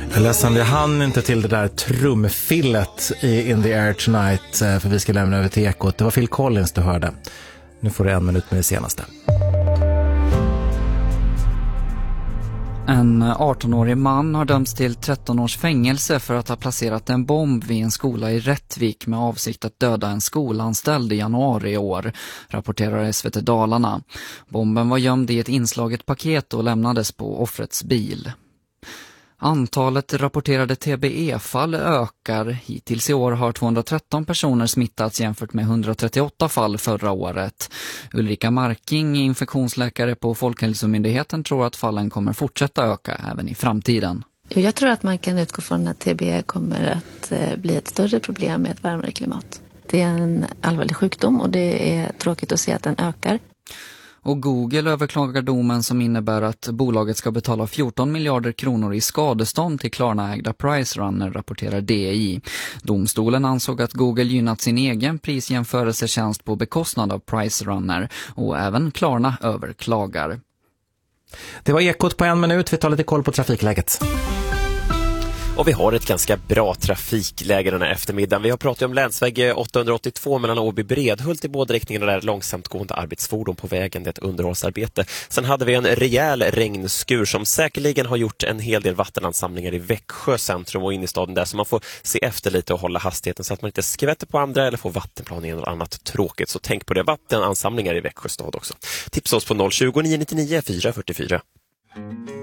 Jag är ledsen, vi hann inte till det där trumfillet i In the Air Tonight, för vi ska lämna över till Ekot. Det var Phil Collins du hörde. Nu får du 1 minut med det senaste. En 18-årig man har dömts till 13 års fängelse för att ha placerat en bomb vid en skola i Rättvik med avsikt att döda en skolanställd i januari i år, rapporterar SVT Dalarna. Bomben var gömd i ett inslaget paket och lämnades på offrets bil. Antalet rapporterade TBE-fall ökar. Hittills i år har 213 personer smittats jämfört med 138 fall förra året. Ulrika Marking, infektionsläkare på Folkhälsomyndigheten, tror att fallen kommer fortsätta öka även i framtiden. Jag tror att man kan utgå från att TBE kommer att bli ett större problem med ett varmare klimat. Det är en allvarlig sjukdom och det är tråkigt att se att den ökar. Och Google överklagar domen som innebär att bolaget ska betala 14 miljarder kronor i skadestånd till Klarna-ägda PriceRunner, rapporterar DI. Domstolen ansåg att Google gynnat sin egen prisjämförelsetjänst på bekostnad av PriceRunner, och även Klarna överklagar. Det var Ekot på 1 minut. Vi tar lite koll på trafikläget. Och vi har ett ganska bra trafikläge den här eftermiddagen. Vi har pratat om länsväg 882 mellan Åby-Bredhult i båda riktningarna, där långsamt gående arbetsfordon på vägen. Det är ett underhållsarbete. Sen hade vi en rejäl regnskur som säkerligen har gjort en hel del vattenansamlingar i Växjö centrum och in i staden där. Så man får se efter lite och hålla hastigheten så att man inte skvätter på andra eller får vattenplaning eller annat tråkigt. Så tänk på det. Vattenansamlingar i Växjö stad också. Tipsa oss på 020 999 444.